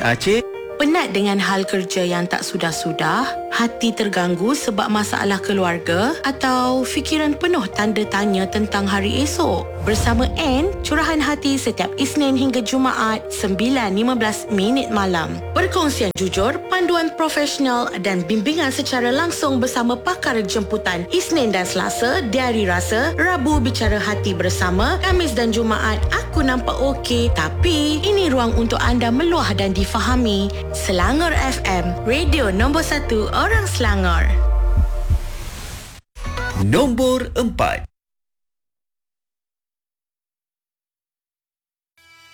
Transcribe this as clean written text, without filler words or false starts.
Aceh. Penat dengan hal kerja yang tak sudah-sudah? Hati terganggu sebab masalah keluarga? Atau fikiran penuh tanda tanya tentang hari esok? Bersama Anne, Curahan Hati setiap Isnin hingga Jumaat 9.15 malam. Perkongsian jujur, panduan profesional dan bimbingan secara langsung bersama pakar jemputan Isnin dan Selasa, Diari Rasa, Rabu Bicara Hati bersama, Khamis dan Jumaat Aku Nampak Okey. Tapi ini ruang untuk anda meluah dan difahami. Selangor FM, radio nombor 1 orang Selangor. Nombor 4.